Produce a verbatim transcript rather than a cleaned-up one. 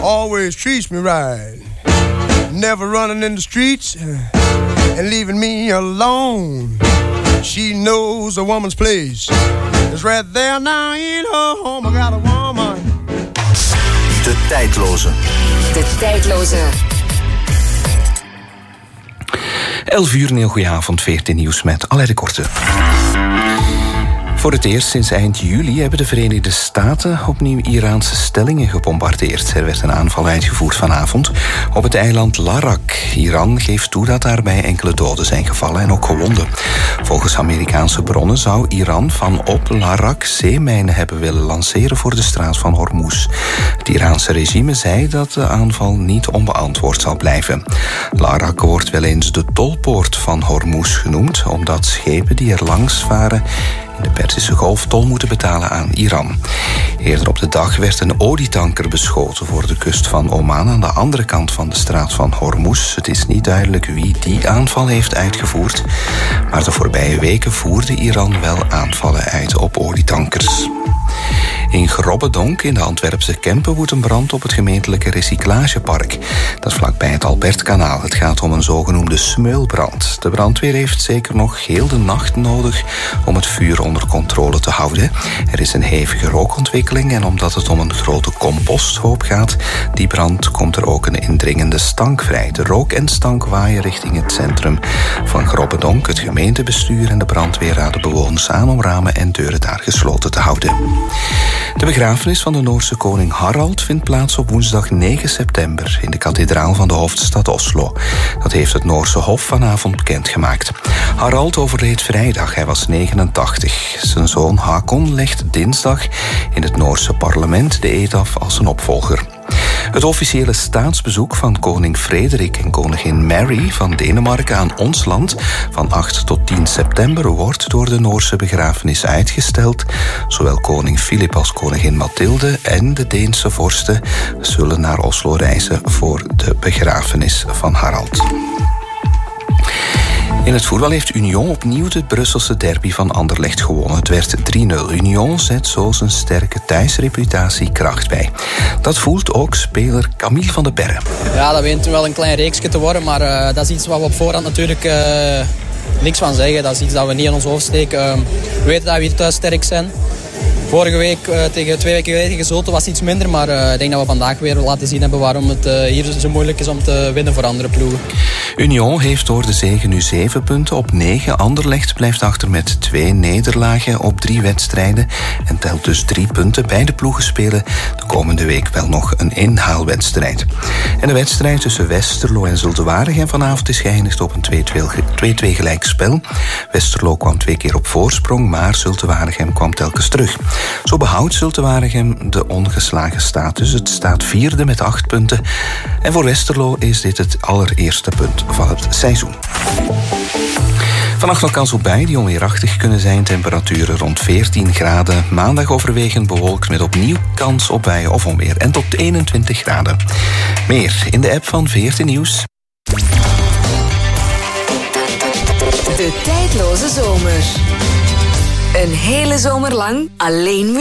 always treats me right. Never running in the streets and leaving me alone. She knows a woman's place. It's right there now in her home. I got a woman. De tijdloze. De tijdloze. elf uur, een heel goeie avond, veertien nieuws met Alain de Korte. Voor het eerst sinds eind juli hebben de Verenigde Staten opnieuw Iraanse stellingen gebombardeerd. Er werd een aanval uitgevoerd vanavond op het eiland Larak. Iran geeft toe dat daarbij enkele doden zijn gevallen en ook gewonden. Volgens Amerikaanse bronnen zou Iran van op Larak zeemijnen hebben willen lanceren voor de straat van Hormuz. Het Iraanse regime zei dat de aanval niet onbeantwoord zal blijven. Larak wordt wel eens de tolpoort van Hormuz genoemd, omdat schepen die er langs varen in de Perzische Golf tol moeten betalen aan Iran. Eerder op de dag werd een olietanker beschoten voor de kust van Oman aan de andere kant van de straat van Hormuz. Het is niet duidelijk wie die aanval heeft uitgevoerd, maar de voorbije weken voerde Iran wel aanvallen uit op olietankers. In Grobbedonk in de Antwerpse Kempen woedt een brand op het gemeentelijke recyclagepark. Dat is vlakbij het Albertkanaal. Het gaat om een zogenoemde smeulbrand. De brandweer heeft zeker nog heel de nacht nodig om het vuur onder controle te houden. Er is een hevige rookontwikkeling en omdat het om een grote composthoop gaat, die brand, komt er ook een indringende stank vrij. De rook en stank waaien richting het centrum van Grobbedonk. Het gemeentebestuur en de brandweer raden bewoners aan om ramen en deuren daar gesloten te houden. De begrafenis van de Noorse koning Harald vindt plaats op woensdag negen september in de kathedraal van de hoofdstad Oslo. Dat heeft het Noorse Hof vanavond bekendgemaakt. Harald overleed vrijdag, hij was negenentachtig. Zijn zoon Hakon legt dinsdag in het Noorse parlement de eed af als zijn opvolger. Het officiële staatsbezoek van koning Frederik en koningin Mary van Denemarken aan ons land van acht tot tien september wordt door de Noorse begrafenis uitgesteld. Zowel koning Filip als koningin Mathilde en de Deense vorsten zullen naar Oslo reizen voor de begrafenis van Harald. In het voetbal heeft Union opnieuw de Brusselse derby van Anderlecht gewonnen. Het werd drie nul. Union zet zo zijn sterke thuisreputatie kracht bij. Dat voelt ook speler Camille van de Perre. Ja, dat wint wel een klein reeksje te worden, maar uh, dat is iets wat we op voorhand natuurlijk uh, niks van zeggen. Dat is iets dat we niet in ons hoofd steken. Uh, we weten dat we hier thuis sterk zijn. Vorige week, uh, tegen twee weken geleden gezoten, was iets minder. Maar uh, ik denk dat we vandaag weer laten zien hebben waarom het uh, hier zo moeilijk is om te winnen voor andere ploegen. Union heeft door de zege nu zeven punten op negen. Anderlecht blijft achter met twee nederlagen op drie wedstrijden en telt dus drie punten. Beide ploegen spelen de komende week wel nog een inhaalwedstrijd. En de wedstrijd tussen Westerlo en Zulte Waregem vanavond is geëindigd op een twee twee gelijk spel. Westerlo kwam twee keer op voorsprong, maar Zulte Waregem kwam telkens terug. Zo behoudt Zulte Waregem de ongeslagen status. Het staat vierde met acht punten. En voor Westerlo is dit het allereerste punt van het seizoen. Vannacht nog kans op buien die onweerachtig kunnen zijn. Temperaturen rond veertien graden. Maandag overwegend bewolkt met opnieuw kans op buien of onweer. En tot eenentwintig graden. Meer in de app van veertien Nieuws. De tijdloze zomer. Een hele zomer lang alleen